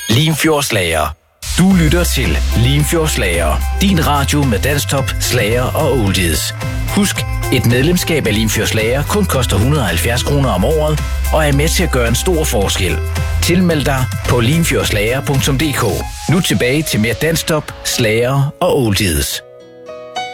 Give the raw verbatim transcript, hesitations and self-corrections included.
Limfjordslager. Du lytter til Limfjordslager. Din radio med danstop, slager og oldies. Husk, et medlemskab af Limfjordslager kun koster et hundrede og halvfjerds kroner om året og er med til at gøre en stor forskel. Tilmeld dig på limfjordslager punktum d k. Nu tilbage til mere danstop, slager og oldies.